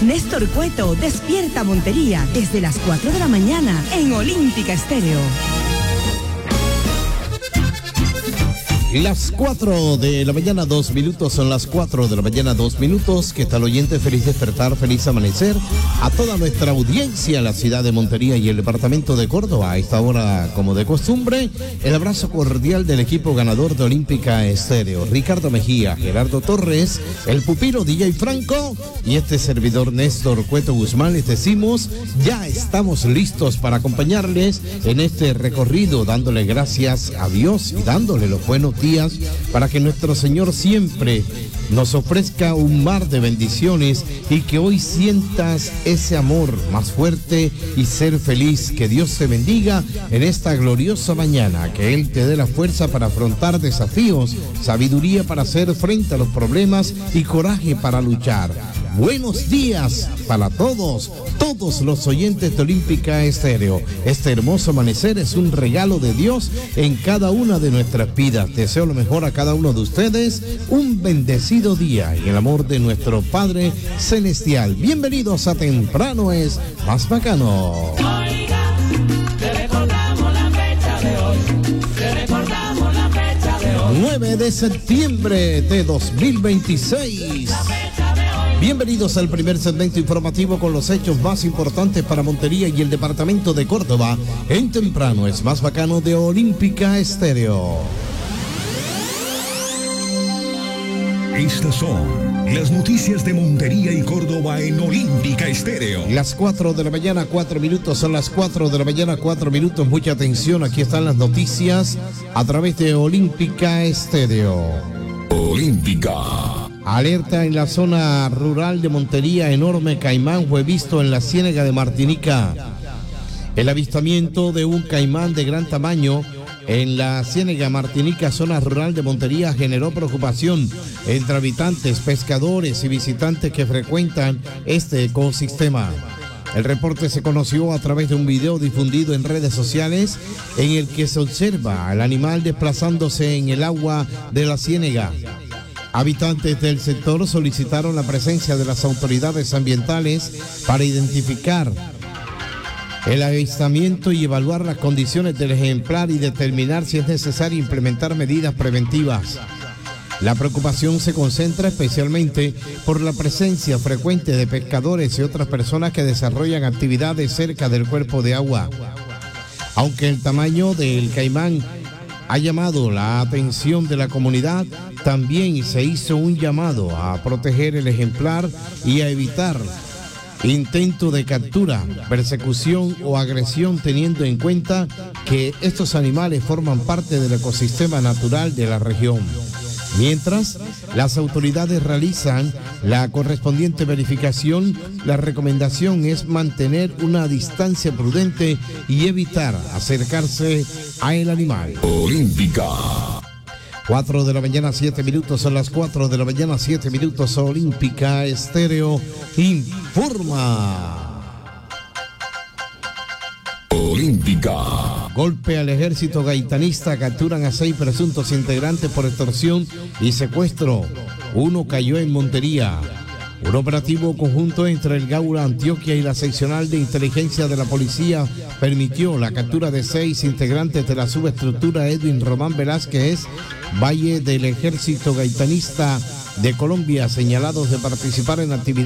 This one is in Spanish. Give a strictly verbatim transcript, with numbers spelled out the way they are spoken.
Néstor Cueto despierta Montería desde las cuatro de la mañana en Olímpica Estéreo. Las cuatro de la mañana, dos minutos, son las cuatro de la mañana, dos minutos. ¿Qué tal, oyente? Feliz despertar, feliz amanecer a toda nuestra audiencia en la ciudad de Montería y el departamento de Córdoba. A esta hora, como de costumbre, el abrazo cordial del equipo ganador de Olímpica Estéreo. Ricardo Mejía, Gerardo Torres, el pupilo D J Franco y este servidor Néstor Cueto Guzmán. Les decimos, ya estamos listos para acompañarles en este recorrido, dándole gracias a Dios y dándole los buenos días para que nuestro Señor siempre nos ofrezca un mar de bendiciones y que hoy sientas ese amor más fuerte y ser feliz. Que Dios te bendiga en esta gloriosa mañana, que Él te dé la fuerza para afrontar desafíos, sabiduría para hacer frente a los problemas y coraje para luchar. Buenos días para todos, todos los oyentes de Olímpica Estéreo. Este hermoso amanecer es un regalo de Dios en cada una de nuestras vidas. Deseo lo mejor a cada uno de ustedes, un bendecido día en el amor de nuestro Padre Celestial. Bienvenidos a Temprano es Más Bacano. Oiga, te recordamos la fecha de hoy, te recordamos la fecha de hoy. nueve de septiembre de dos mil veintiséis. Bienvenidos al primer segmento informativo con los hechos más importantes para Montería y el departamento de Córdoba. En Temprano es Más Bacano de Olímpica Estéreo. Estas son las noticias de Montería y Córdoba en Olímpica Estéreo. Las cuatro de la mañana, cuatro minutos, son las cuatro de la mañana, cuatro minutos. Mucha atención, aquí están las noticias a través de Olímpica Estéreo. Olímpica. Alerta en la zona rural de Montería, enorme caimán fue visto en la ciénaga de Martinica. El avistamiento de un caimán de gran tamaño en la ciénaga Martinica, zona rural de Montería, generó preocupación entre habitantes, pescadores y visitantes que frecuentan este ecosistema. El reporte se conoció a través de un video difundido en redes sociales en el que se observa al animal desplazándose en el agua de la ciénaga. Habitantes del sector solicitaron la presencia de las autoridades ambientales para identificar el avistamiento y evaluar las condiciones del ejemplar y determinar si es necesario implementar medidas preventivas. La preocupación se concentra especialmente por la presencia frecuente de pescadores y otras personas que desarrollan actividades cerca del cuerpo de agua. Aunque el tamaño del caimán ha llamado la atención de la comunidad, también se hizo un llamado a proteger el ejemplar y a evitar intento de captura, persecución o agresión, teniendo en cuenta que estos animales forman parte del ecosistema natural de la región. Mientras las autoridades realizan la correspondiente verificación, la recomendación es mantener una distancia prudente y evitar acercarse al animal. Olímpica. cuatro de la mañana, siete minutos, son las cuatro de la mañana, siete minutos. Olímpica Estéreo informa. Olímpica. Golpe al ejército gaitanista, capturan a seis presuntos integrantes por extorsión y secuestro. Uno cayó en Montería. Un operativo conjunto entre el Gaula Antioquia y la seccional de inteligencia de la policía permitió la captura de seis integrantes de la subestructura Edwin Román Velázquez Valle del ejército gaitanista de Colombia, señalados de participar en actividades